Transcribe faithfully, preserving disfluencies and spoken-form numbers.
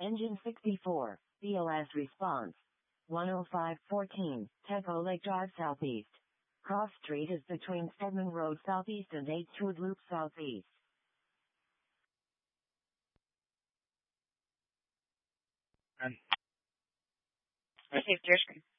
Engine sixty-four, B L S response. one oh five fourteen, Teco Lake Drive Southeast. Cross Street is between Stedman Road Southeast and eighth Street Loop Southeast. Um, received your screen.